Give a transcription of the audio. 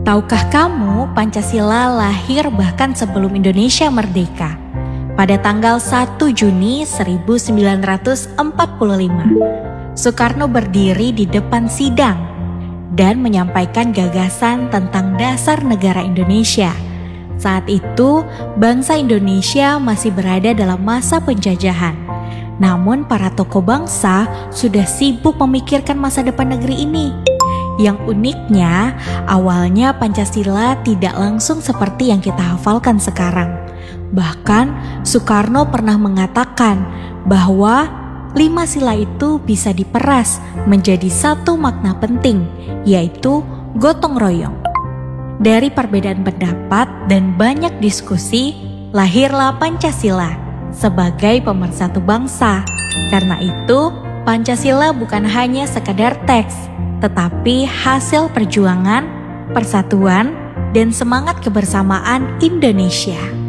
Tahukah kamu Pancasila lahir bahkan sebelum Indonesia merdeka? Pada tanggal 1 Juni 1945, Soekarno berdiri di depan sidang dan menyampaikan gagasan tentang dasar negara Indonesia. Saat itu, bangsa Indonesia masih berada dalam masa penjajahan. Namun para tokoh bangsa sudah sibuk memikirkan masa depan negeri ini. Yang uniknya, awalnya Pancasila tidak langsung seperti yang kita hafalkan sekarang. Bahkan Soekarno pernah mengatakan bahwa 5 sila itu bisa diperas menjadi satu makna penting, yaitu gotong royong. Dari perbedaan pendapat dan banyak diskusi, lahirlah Pancasila sebagai pemersatu bangsa. Karena itu, Pancasila bukan hanya sekadar teks, tetapi hasil perjuangan, persatuan, dan semangat kebersamaan Indonesia.